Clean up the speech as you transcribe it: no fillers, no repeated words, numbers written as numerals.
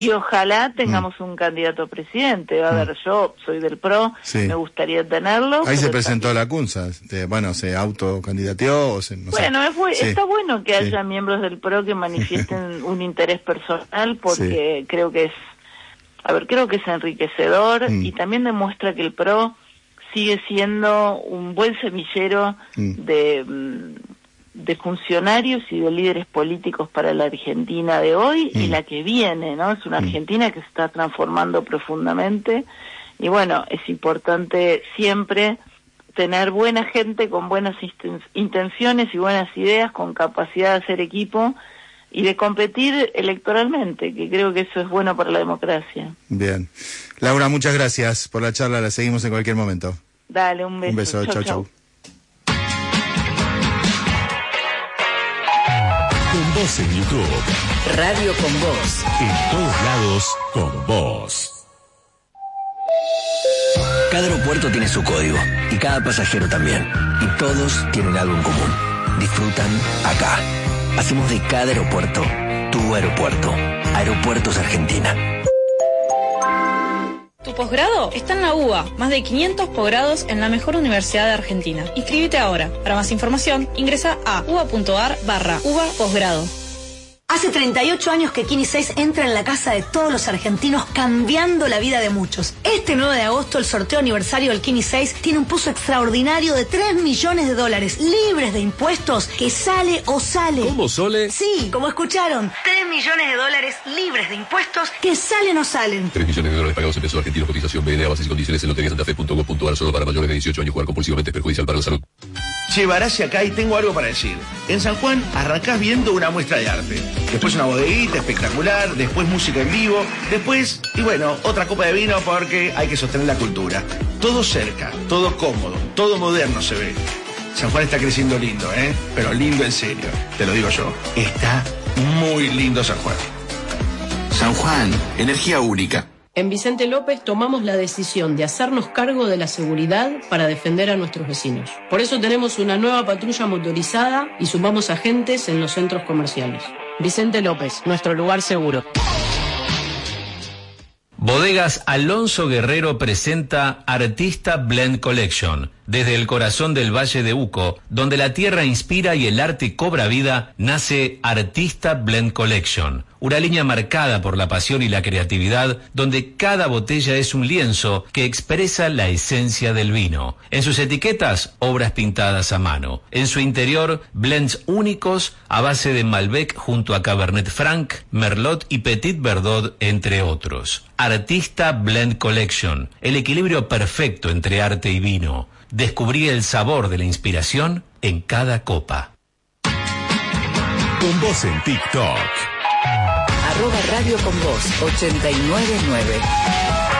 Y ojalá tengamos un candidato a presidente. A ver, yo soy del PRO, me gustaría tenerlo. Ahí se presentó la Cunza, se autocandidateó, no sé. Bueno, está bueno que haya miembros del PRO que manifiesten un interés personal, porque creo que es enriquecedor y también demuestra que el PRO sigue siendo un buen semillero de funcionarios y de líderes políticos para la Argentina de hoy y la que viene, ¿no? Es una Argentina que se está transformando profundamente y bueno, es importante siempre tener buena gente con buenas intenciones y buenas ideas, con capacidad de hacer equipo y de competir electoralmente, que creo que eso es bueno para la democracia. Bien. Laura, muchas gracias por la charla, la seguimos en cualquier momento. Dale, un beso. Un beso, chau. Con Vos en YouTube. Radio Con Vos. En todos lados, con vos. Cada aeropuerto tiene su código y cada pasajero también. Y todos tienen algo en común. Disfrutan acá. Hacemos de cada aeropuerto tu aeropuerto. Aeropuertos Argentina. Tu posgrado está en la UBA. Más de 500 posgrados en la mejor universidad de Argentina. Inscríbete ahora. Para más información, ingresa a uba.ar/UBA Posgrado. Hace 38 años que Kini 6 entra en la casa de todos los argentinos, cambiando la vida de muchos. Este 9 de agosto, el sorteo aniversario del Kini 6 tiene un puzo extraordinario de $3 millones, libres de impuestos, que sale o sale. ¿Cómo, Sole? Sí, como escucharon, $3 millones libres de impuestos, que salen o salen. $3 millones pagados en pesos argentinos, cotización BNA, bases y condiciones en loteriasantafe.gov.ar, solo para mayores de 18 años. Jugar compulsivamente es perjudicial para la salud. Che, Barassi acá y tengo algo para decir. En San Juan arrancás viendo una muestra de arte. Después una bodeguita espectacular, después música en vivo, después, y bueno, otra copa de vino porque hay que sostener la cultura. Todo cerca, todo cómodo, todo moderno se ve. San Juan está creciendo lindo, pero lindo en serio, te lo digo yo. Está muy lindo San Juan. San Juan, energía única. En Vicente López tomamos la decisión de hacernos cargo de la seguridad para defender a nuestros vecinos. Por eso tenemos una nueva patrulla motorizada y sumamos agentes en los centros comerciales. Vicente López, nuestro lugar seguro. Bodegas Alonso Guerrero presenta Artista Blend Collection. Desde el corazón del Valle de Uco, donde la tierra inspira y el arte cobra vida, nace Artista Blend Collection. Una línea marcada por la pasión y la creatividad, donde cada botella es un lienzo que expresa la esencia del vino. En sus etiquetas, obras pintadas a mano. En su interior, blends únicos a base de Malbec junto a Cabernet Franc, Merlot y Petit Verdot, entre otros. Artista Blend Collection, el equilibrio perfecto entre arte y vino. Descubrí el sabor de la inspiración en cada copa. Con Vos en TikTok. @Radio Con Vos 899.